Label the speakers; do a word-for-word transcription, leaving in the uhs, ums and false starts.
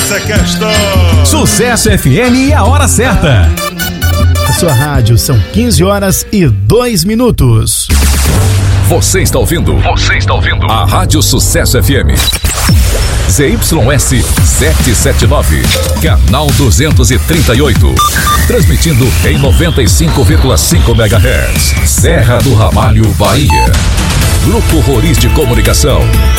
Speaker 1: essa questão.
Speaker 2: Sucesso F M e a hora certa.
Speaker 3: A sua rádio são quinze horas e dois minutos.
Speaker 4: Você está ouvindo? Você está ouvindo? A Rádio Sucesso F M. Z Y S setecentos e setenta e nove, canal duzentos e trinta e oito. Transmitindo em noventa e cinco vírgula cinco megahertz. Serra do Ramalho, Bahia. Grupo Roriz de Comunicação.